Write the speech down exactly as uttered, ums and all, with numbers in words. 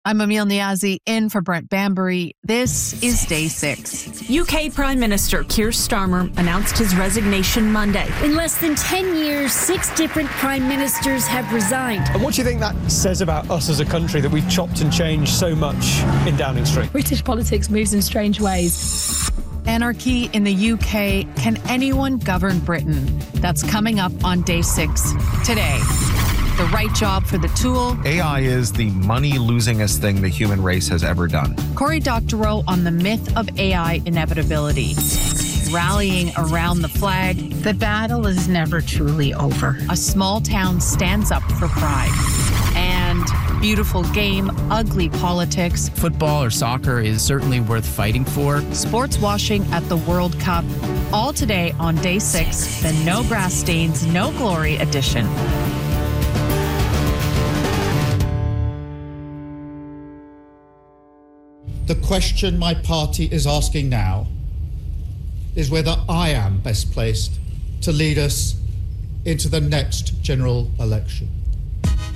I'm Emil Niazi, in for Brent Bambury. This is Day six. U K Prime Minister Keir Starmer announced his resignation Monday. In less than ten years, six different prime ministers have resigned. And what do you think that says about us as a country, that we've chopped and changed so much in Downing Street? British politics moves in strange ways. Anarchy in the U K. Can anyone govern Britain? That's coming up on Day six today. The right job for the tool. A I is the money-losingest thing the human race has ever done. Cory Doctorow on the myth of A I inevitability. Rallying around the flag. The battle is never truly over. A small town stands up for pride. And beautiful game, ugly politics. Football or soccer is certainly worth fighting for. Sports washing at the World Cup. All today on Day six, the No Grass Stains, No Glory edition. The question my party is asking now is whether I am best placed to lead us into the next general election.